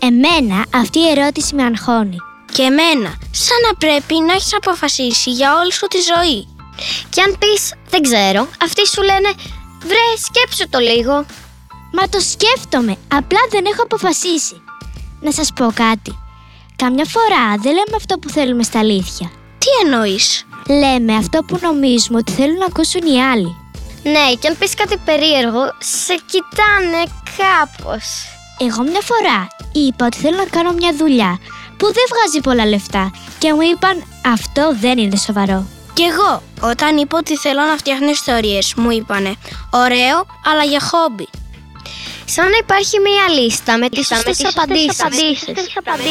Εμένα αυτή η ερώτηση με αγχώνει. Και εμένα, σαν να πρέπει να έχεις αποφασίσει για όλη σου τη ζωή. Και αν πεις δεν ξέρω, αυτοί σου λένε βρε σκέψου το λίγο. Μα το σκέφτομαι, απλά δεν έχω αποφασίσει. Να σας πω κάτι. Καμιά φορά δεν λέμε αυτό που θέλουμε στα αλήθεια. Τι εννοείς? Λέμε αυτό που νομίζουμε ότι θέλουν να ακούσουν οι άλλοι. Ναι, και αν πεις κάτι περίεργο, σε κοιτάνε κάπως. Εγώ μια φορά είπα ότι θέλω να κάνω μια δουλειά που δεν βγάζει πολλά λεφτά και μου είπαν αυτό δεν είναι σοβαρό. Κι εγώ, όταν είπα ότι θέλω να φτιάχνω ιστορίες, μου είπανε ωραίο, αλλά για χόμπι. Σαν να υπάρχει μια λίστα με τις σωστές απαντήσεις.